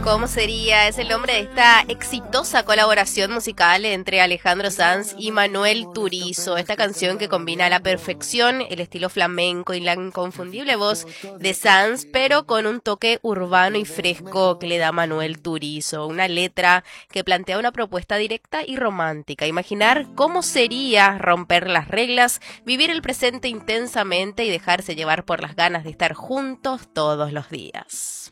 ¿Cómo sería? Es el nombre de esta exitosa colaboración musical entre Alejandro Sanz y Manuel Turizo. Esta canción que combina a la perfección el estilo flamenco y la inconfundible voz de Sanz, pero con un toque urbano y fresco que le da Manuel Turizo. Una letra que plantea una propuesta directa y romántica. Imaginar cómo sería romper las reglas, vivir el presente intensamente y dejarse llevar por las ganas de estar juntos todos los días.